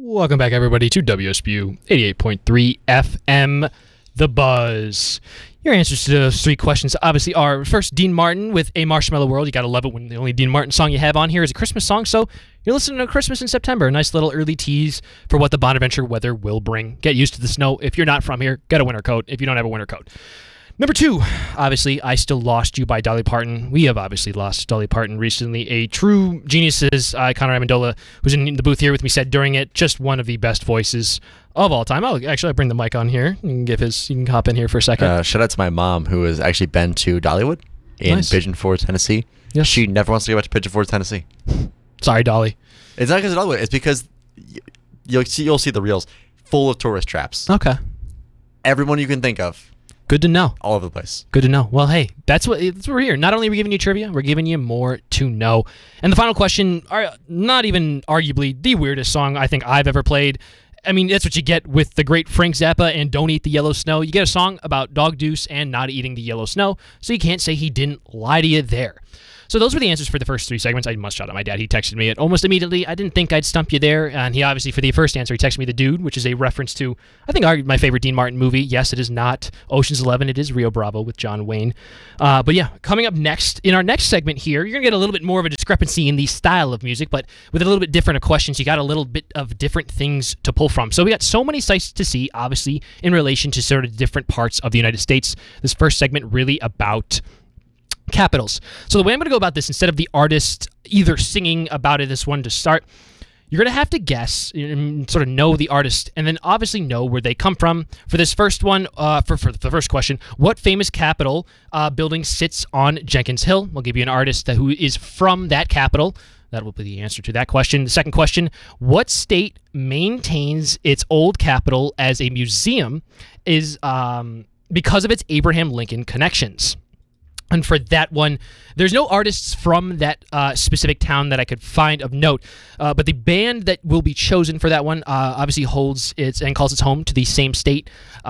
Welcome back, everybody, to WSBU 88.3 FM, The Buzz. Your answers to those three questions obviously are, first, Dean Martin with A Marshmallow World. You gotta love it when the only Dean Martin song you have on here is a Christmas song, so you're listening to Christmas in September. A nice little early tease for what the Bonaventure weather will bring. Get used to the snow. If you're not from here, get a winter coat if you don't have a winter coat. Number two, obviously, I Still Lost You by Dolly Parton. We have obviously lost Dolly Parton recently. A true genius, as Connor Amendola, who's in the booth here with me, said during it, just one of the best voices of all time. I'll bring the mic on here. You can hop in here for a second. Shout out to my mom, who has actually been to Dollywood in Pigeon Forge, Tennessee. Yes. She never wants to go back to Pigeon Forge, Tennessee. Sorry, Dolly. It's not because of Dollywood. It's because you'll see the reels full of tourist traps. Okay. Everyone you can think of. Good to know. All over the place. Good to know. Well, hey, that's what we're here. Not only are we giving you trivia, we're giving you more to know. And the final question, not even arguably the weirdest song I think I've ever played. I mean, that's what you get with the great Frank Zappa and Don't Eat the Yellow Snow. You get a song about dog deuce and not eating the yellow snow, so you can't say he didn't lie to you there. So those were the answers for the first three segments. I must shout out my dad. He texted me it almost immediately. I didn't think I'd stump you there. And he obviously, for the first answer, he texted me The Dude, which is a reference to, I think, my favorite Dean Martin movie. Yes, it is not Ocean's 11. It is Rio Bravo with John Wayne. But yeah, coming up next, in our next segment here, you're going to get a little bit more of a discrepancy in the style of music, but with a little bit different questions. You got a little bit of different things to pull from. So we got so many sites to see, obviously, in relation to sort of different parts of the United States. This first segment really about capitals. So the way I'm going to go about this, instead of the artist either singing about it, this one to start, you're going to have to guess and sort of know the artist, and then obviously know where they come from. For this first one, for the first question, what famous Capitol building sits on Jenkins Hill? We'll give you an artist who is from that capital. That will be the answer to that question. The second question, what state maintains its old capital as a museum is because of its Abraham Lincoln connections? And for that one, there's no artists from that specific town that I could find of note, but the band that will be chosen for that one obviously holds its and calls its home to the same state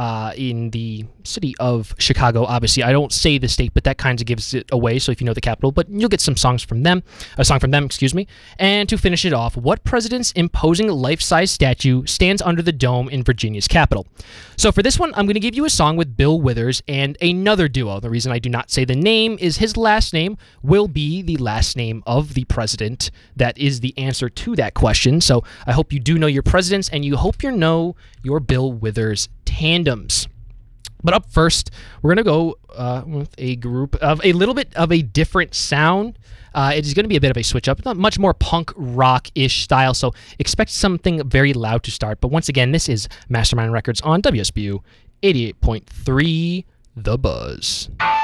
in the city of Chicago. Obviously, I don't say the state, but that kind of gives it away. So if you know the capital, but you'll get some songs from them, a song from them, excuse me. And to finish it off, what president's imposing life-size statue stands under the dome in Virginia's capital? So for this one, I'm going to give you a song with Bill Withers and another duo. The reason I do not say the name is his last name will be the last name of the president. That is the answer to that question. So I hope you do know your presidents, and you hope you know your Bill Withers tandems. But up first, we're going to go with a group of a little bit of a different sound. It is going to be a bit of a switch up, not much more punk rock-ish style, so expect something very loud to start. But once again, this is Mastermind Records on WSBU 88.3 The Buzz.